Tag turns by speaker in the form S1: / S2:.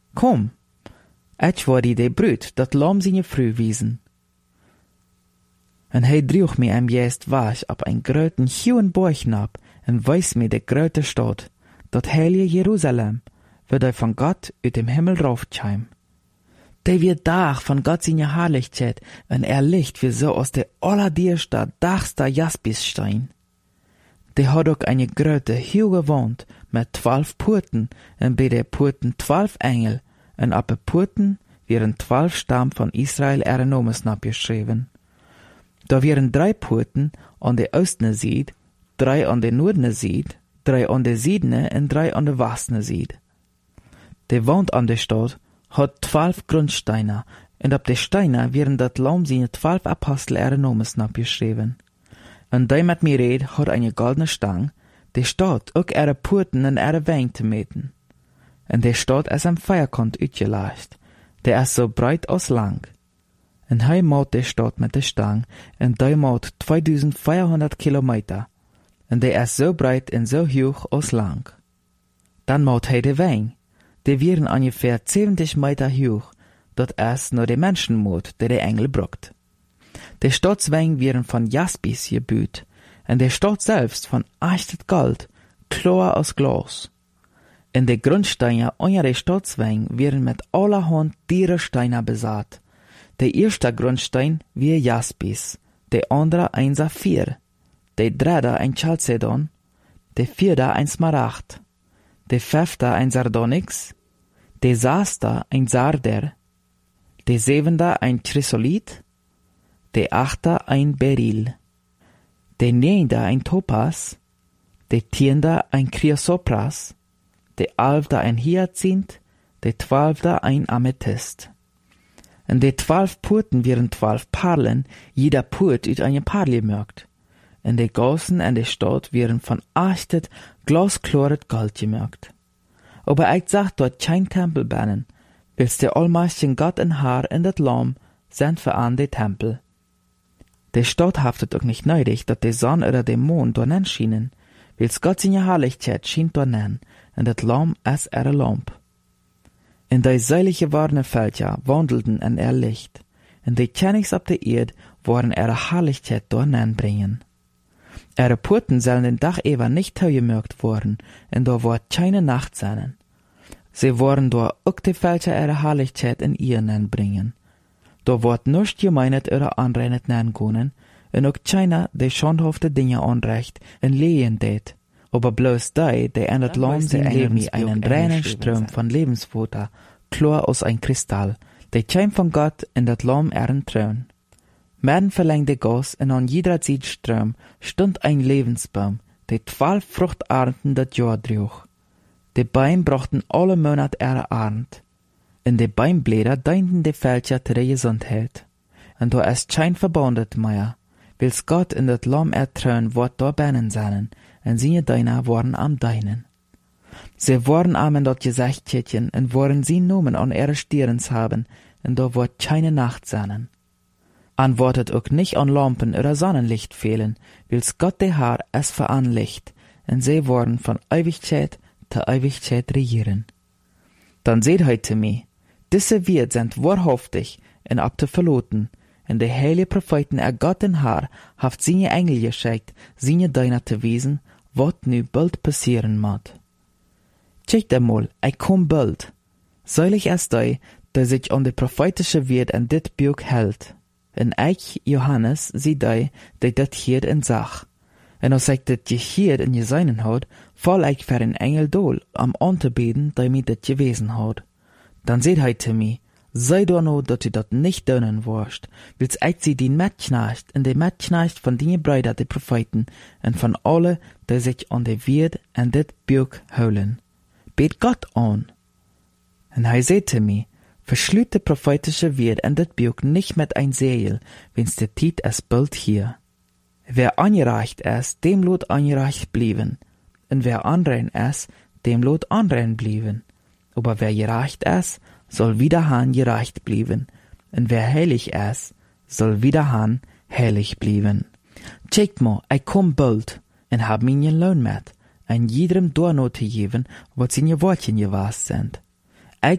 S1: Kom, ich word de Brut, dat lam sinje früh wiesen. En hij droeg me am juist was op een groten huwen boorknap en wees me de grote stad, dat heilige Jerusalem, wird hij van Gott uit dem Himmel raufscheim. Der wird Dach von Gott seine Herrlichkeit und Licht wie so aus der allerdierster, dachster Jaspisstein. Der hat auch eine große, hohe Wand mit 12 Pforten und bei der Pforten 12 Engel und auf den Pforten wären 12 Stamm von Israel ihre Namen abgeschrieben. Da wären 3 Pforten an der östlichen Seite, 3 an der nördlichen Seite, 3 an der südlichen und 3 an der westlichen Seite. Die Wand an der Stadt hat 12 Grundsteine, und auf de Steine wären dat Lamm seine 12 Apostel ihre Namen abgeschrieben. Und der mit mir red, hat eine goldene Stang, die steht auch ihre Pforten und ihre Wein zu meten. Und der steht als am Feierkant uitgelascht, der ist so breit als lang. Und hij maut der Stadt mit der Stang, und der maut 2400 Kilometer, und der ist so breit und so hoch als lang. Dann maut hij de Wein, die wären ungefähr 70 Meter hoch, dat ist nur der Menschenmut, der der Engel bruckt. Der Staatswein wären von Jaspis gebüht, und der Stadt selbst von echtet Gold, klar aus Glas. Und der Grundsteine unter der Staatswein wären mit allerhand Dierensteine besaat. Der erste Grundstein wär Jaspis, der andere ein Saphir, der dritte ein Chalcedon, der vierte ein Smaragd, der fünfte ein Sardonyx, der sechste ein Sarder, der siebente ein Chrysolit, der achte ein Beryl, der neunte ein Topas, der zehnte ein Chrysopras, der elfte ein Hyazinth, der 12. ein Amethyst. Und die 12 Pforten wären 12 Perlen, jeder Port uit eine Perle gemerkt. Und die Gassen in der Stadt wären von echtet, glasklaret Gold gemerkt. Aber ich sag dort kein Tempel bannen, wils der allmächtigen Gott in Haar in dat Lamm sind für an de Tempel. Der Stadt haftet auch nicht nötig, dat die Sonne oder der Mond dort nen schienen, wils Gott seine Herrlichkeit schien dort nen, und dat Lamm es ihre Lamp. In die seilige warne Völker wandelten in ihr Licht, und die Königs auf der Erde waren ihre Herrlichkeit dort nen bringen. Ihre Pforten sollen den Dach ever nicht zugemerkt worden, und da war keine Nacht sein. Sie waren da auch die Völker ihre Herrlichkeit in ihr nen bringen. Da ward nicht gemeinet ihre anreinet nen können, und auch keiner die schandhafte Dinge anrecht in Lehen det, aber bloß die in das Lamm sein Leben einen reinen Strom von Lebensfutter, klar aus ein Kristall, die käm von Gott in das Lamm ihren Thron. Mitten verlängte Gas und an jeder Seitstrom stund ein Lebensbaum, der 12 Fruchtarten das Jahr trug. Die Bäume brachten alle Monate ihre Ernt. In die Bäumblätter dienten die Völker zu der Gesundheit. Und da ist kein Verbundet mehr, wils Gott in das Lamm ertrön wort da beinen seinen, und seine Deiner waren am Deinen. Sie waren am in dort Gesichtchen, und waren sie Nomen an ihre Stirns haben, und da wort keine Nacht seinen. Antwortet auch nicht an Lampen oder Sonnenlicht fehlen, wils Gott der Herr es veranlicht, und sie worden von Ewigkeit zu Ewigkeit regieren. Dann seht heute mir, diese Wert sind wahrhaftig und ab zu verloten, und die heilige Propheten Gott den Herr haft seine Engel geschickt, seine Diener zu wiesen, wat nu bald passieren mag. Check einmal, ich komm bald. Seilig ist die sich an die prophetische Wert in dit Buch hält. Und ich, Johannes, sie die dat hier in Sach. Und als ich dit hier in gesehen hat, fall ich für ein Engel dol, am anzubeten, die mir dit gewesen hat. Dann seht heute mir, sei doch nur, dass du dat nicht dönen wirst, wils ich sie die Mitknecht und die Mitknecht von den Brüdern die Propheten und von alle, die sich an die Wert in dit Buch holen. Bet Gott an. Und er sagte mir, verschlüt die prophetische Wert in dit Buch nicht mit ein Segel, wenn's der Tiet es bald hier. Wer angereicht ist, dem lot angereicht blieben, und wer anrein ist, dem lot anrein blieben. Aber wer gereicht ist, soll wieder han gereicht blieben, und wer heilig ist, soll wieder han heilig blieben. Checkt mal, ich komm bald, und hab mir Lohn mit, und jedem Dorno zu geben, was seine Wortchen gewast sind.